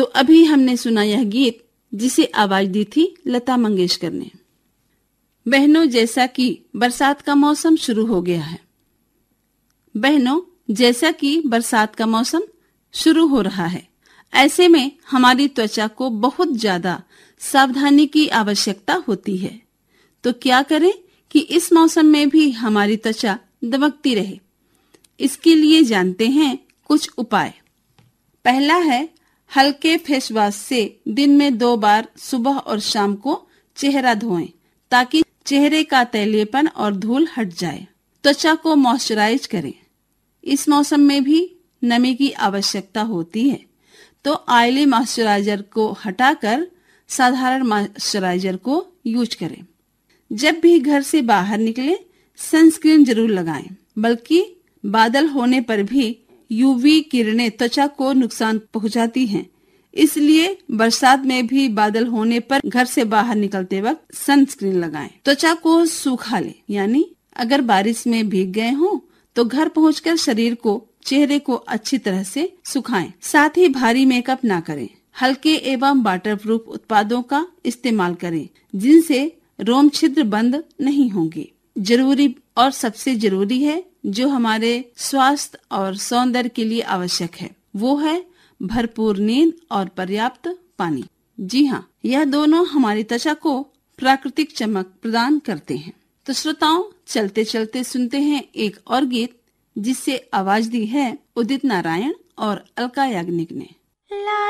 तो अभी हमने सुना यह गीत, जिसे आवाज दी थी लता मंगेशकर ने। बहनों, जैसा कि बरसात का मौसम शुरू हो गया है। बहनों, जैसा कि बरसात का मौसम शुरू हो रहा है, ऐसे में हमारी त्वचा को बहुत ज्यादा सावधानी की आवश्यकता होती है। तो क्या करें कि इस मौसम में भी हमारी त्वचा दमकती रहे? इसके लिए जानते हैं कुछ उपाय। पहला है, हल्के फेस वॉश से दिन में 2 बार सुबह और शाम को चेहरा धोएं, ताकि चेहरे का तैलीयपन और धूल हट जाए। त्वचा को मॉइस्चराइज करें। इस मौसम में भी नमी की आवश्यकता होती है, तो ऑयली मॉइस्चराइजर को हटाकर साधारण मॉइस्चराइजर को यूज करें। जब भी घर से बाहर निकलें, सनस्क्रीन जरूर लगाएं। बल्कि बादल होने पर भी यूवी किरणें त्वचा को नुकसान पहुंचाती हैं, इसलिए बरसात में भी बादल होने पर घर से बाहर निकलते वक्त सनस्क्रीन लगाएं। त्वचा को सूखा लें, यानी अगर बारिश में भीग गए हों तो घर पहुंचकर शरीर को, चेहरे को अच्छी तरह से सुखाएं। साथ ही भारी मेकअप ना करें। हल्के एवं वाटरप्रूफ उत्पादों का इस्तेमाल करें, जिनसे रोम छिद्र बंद नहीं होंगे। जरूरी और सबसे जरूरी है, जो हमारे स्वास्थ्य और सौंदर्य के लिए आवश्यक है, वो है भरपूर नींद और पर्याप्त पानी। जी हाँ, यह दोनों हमारी त्वचा को प्राकृतिक चमक प्रदान करते हैं। तो श्रोताओं, चलते चलते सुनते हैं एक और गीत, जिससे आवाज दी है उदित नारायण और अलका याग्निक ने।